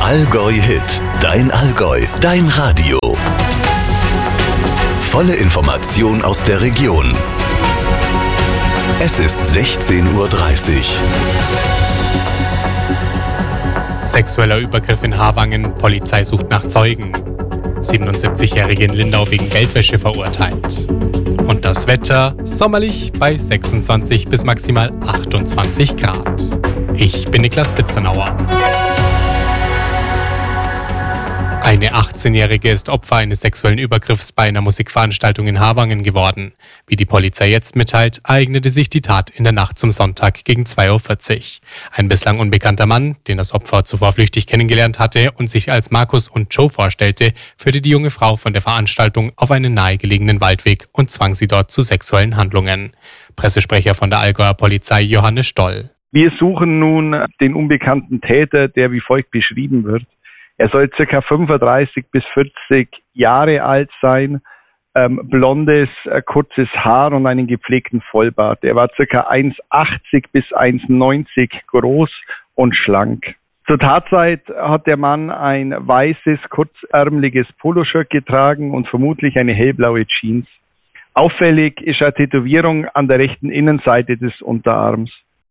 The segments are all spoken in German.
Allgäu-Hit, dein Allgäu, dein Radio. Volle Information aus der Region. Es ist 16:30 Uhr. Sexueller Übergriff in Havangen, Polizei sucht nach Zeugen. 77-Jährige in Lindau wegen Geldwäsche verurteilt. Und das Wetter sommerlich bei 26 bis maximal 28 Grad. Ich bin Niklas Bitzenauer. Eine 18-Jährige ist Opfer eines sexuellen Übergriffs bei einer Musikveranstaltung in Havangen geworden. Wie die Polizei jetzt mitteilt, ereignete sich die Tat in der Nacht zum Sonntag gegen 2:40 Uhr. Ein bislang unbekannter Mann, den das Opfer zuvor flüchtig kennengelernt hatte und sich als Markus und Joe vorstellte, führte die junge Frau von der Veranstaltung auf einen nahegelegenen Waldweg und zwang sie dort zu sexuellen Handlungen. Pressesprecher von der Allgäuer Polizei Johannes Stoll. Wir suchen nun den unbekannten Täter, der wie folgt beschrieben wird. Er soll ca. 35 bis 40 Jahre alt sein, blondes, kurzes Haar und einen gepflegten Vollbart. Er war ca. 1,80 bis 1,90 groß und schlank. Zur Tatzeit hat der Mann ein weißes, kurzärmeliges Poloshirt getragen und vermutlich eine hellblaue Jeans. Auffällig ist eine Tätowierung an der rechten Innenseite des Unterarms.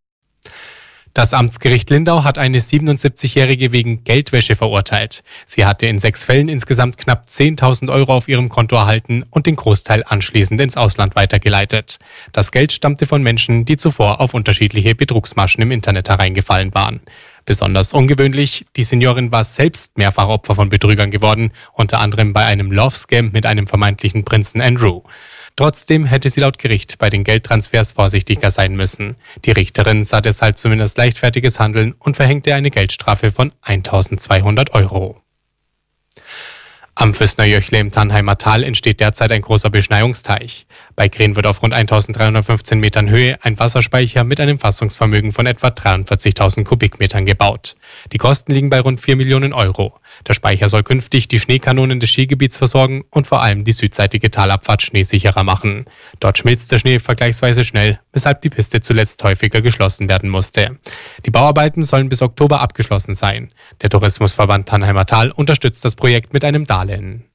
Das Amtsgericht Lindau hat eine 77-Jährige wegen Geldwäsche verurteilt. Sie hatte in 6 Fällen insgesamt knapp 10.000 Euro auf ihrem Konto erhalten und den Großteil anschließend ins Ausland weitergeleitet. Das Geld stammte von Menschen, die zuvor auf unterschiedliche Betrugsmaschen im Internet hereingefallen waren. Besonders ungewöhnlich, die Seniorin war selbst mehrfach Opfer von Betrügern geworden, unter anderem bei einem Love-Scam mit einem vermeintlichen Prinzen Andrew. Trotzdem hätte sie laut Gericht bei den Geldtransfers vorsichtiger sein müssen. Die Richterin sah deshalb zumindest leichtfertiges Handeln und verhängte eine Geldstrafe von 1.200 Euro. Am Füßner-Jöchle im Tannheimer Tal entsteht derzeit ein großer Beschneiungsteich. Bei Green wird auf rund 1.315 Metern Höhe ein Wasserspeicher mit einem Fassungsvermögen von etwa 43.000 Kubikmetern gebaut. Die Kosten liegen bei rund 4 Millionen Euro. Der Speicher soll künftig die Schneekanonen des Skigebiets versorgen und vor allem die südseitige Talabfahrt schneesicherer machen. Dort schmilzt der Schnee vergleichsweise schnell, weshalb die Piste zuletzt häufiger geschlossen werden musste. Die Bauarbeiten sollen bis Oktober abgeschlossen sein. Der Tourismusverband Tannheimer Tal unterstützt das Projekt mit einem Darlehen.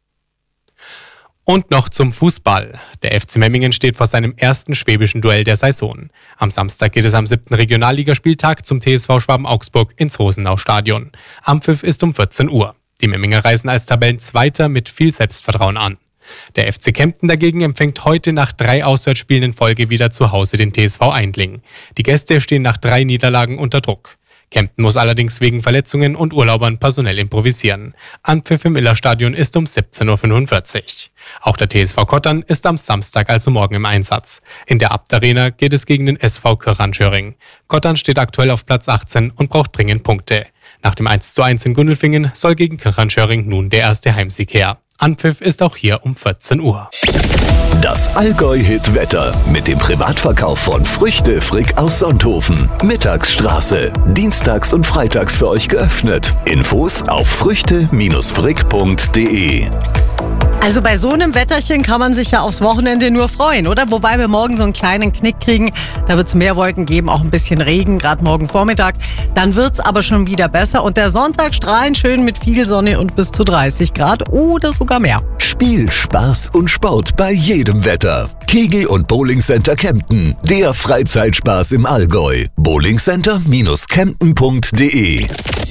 Und noch zum Fußball. Der FC Memmingen steht vor seinem ersten schwäbischen Duell der Saison. Am Samstag geht es am 7. Regionalligaspieltag zum TSV Schwaben-Augsburg ins Rosenau-Stadion. Ampfiff ist um 14 Uhr. Die Memminger reisen als Tabellenzweiter mit viel Selbstvertrauen an. Der FC Kempten dagegen empfängt heute nach 3 Auswärtsspielen in Folge wieder zu Hause den TSV Eindling. Die Gäste stehen nach 3 Niederlagen unter Druck. Kempten muss allerdings wegen Verletzungen und Urlaubern personell improvisieren. Anpfiff im Illerstadion ist um 17:45 Uhr. Auch der TSV Kottern ist am Samstag, also morgen, im Einsatz. In der Abt Arena geht es gegen den SV Kirchanschöring. Kottern steht aktuell auf Platz 18 und braucht dringend Punkte. Nach dem 1:1 in Gundelfingen soll gegen Kirchanschöring nun der erste Heimsieg her. Anpfiff ist auch hier um 14 Uhr. Das Allgäu-Hit-Wetter mit dem Privatverkauf von Früchte Frick aus Sonthofen. Mittagsstraße. Dienstags und freitags für euch geöffnet. Infos auf früchte-frick.de. Also bei so einem Wetterchen kann man sich ja aufs Wochenende nur freuen, oder? Wobei wir morgen so einen kleinen Knick kriegen. Da wird es mehr Wolken geben, auch ein bisschen Regen, gerade morgen Vormittag. Dann wird es aber schon wieder besser. Und der Sonntag strahlend schön mit viel Sonne und bis zu 30 Grad oder sogar mehr. Spiel, Spaß und Sport bei jedem Wetter. Kegel- und Bowlingcenter Kempten. Der Freizeitspaß im Allgäu. bowlingcenter-kempten.de.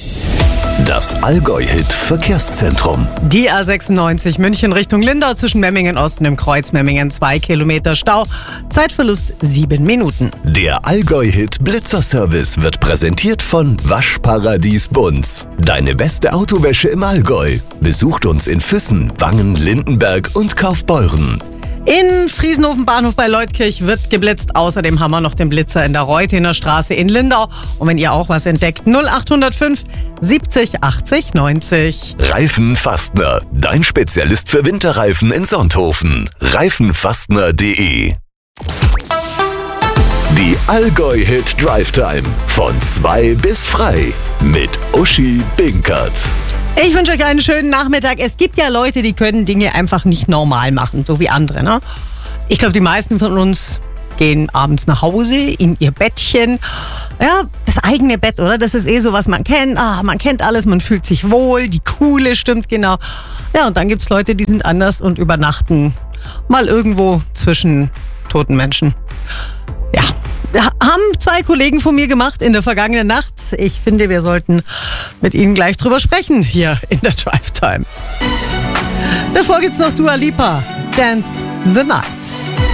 Das Allgäu-Hit-Verkehrszentrum. Die A96 München Richtung Lindau zwischen Memmingen Osten im Kreuz Memmingen 2 Kilometer Stau. Zeitverlust 7 Minuten. Der Allgäu-Hit-Blitzer-Service wird präsentiert von Waschparadies Bunz. Deine beste Autowäsche im Allgäu. Besucht uns in Füssen, Wangen, Lindenberg und Kaufbeuren. In Friesenhofen Bahnhof bei Leutkirch wird geblitzt. Außerdem haben wir noch den Blitzer in der Reutiner Straße in Lindau. Und wenn ihr auch was entdeckt, 0805 70 80 90. Reifenfastner, dein Spezialist für Winterreifen in Sonthofen. Reifenfastner.de. Die Allgäu-Hit Drive Time von 2 bis frei mit Uschi Binkert. Ich wünsche euch einen schönen Nachmittag. Es gibt ja Leute, die können Dinge einfach nicht normal machen, so wie andere, ne? Ich glaube, die meisten von uns gehen abends nach Hause in ihr Bettchen, Ja, das eigene Bett, oder? Das ist so, was man kennt. Man kennt alles, man fühlt sich wohl, die Kuhle stimmt genau. Ja, und dann gibt's Leute, die sind anders und übernachten mal irgendwo zwischen toten Menschen. Ja, haben 2 Kollegen von mir gemacht in der vergangenen Nacht. Ich finde, wir sollten mit ihnen gleich drüber sprechen hier in der Drive Time. Davor gibt's noch Dua Lipa, Dance the Night.